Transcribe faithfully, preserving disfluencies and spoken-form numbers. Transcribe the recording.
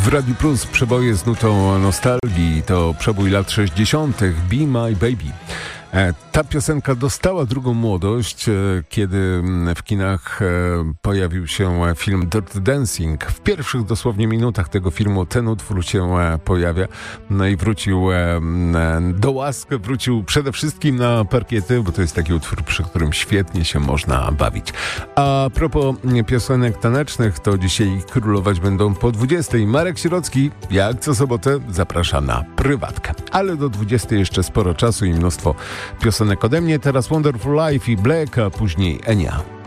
W Radiu Plus przeboje z nutą nostalgii. To przebój lat sześćdziesiątych. Be My Baby. Ta piosenka dostała drugą młodość, kiedy w kinach pojawił się film Dirty Dancing. W pierwszych dosłownie minutach tego filmu ten utwór się pojawia. No i wrócił do łask, wrócił przede wszystkim na parkiety, bo to jest taki utwór, przy którym świetnie się można bawić. A propos piosenek tanecznych, to dzisiaj królować będą po dwudziestej. Marek Sierocki, jak co sobotę, zaprasza na prywatkę. Ale do dwudziestej jeszcze sporo czasu i mnóstwo piosenek ode mnie. Teraz Wonderful Life i Black, a później Enia.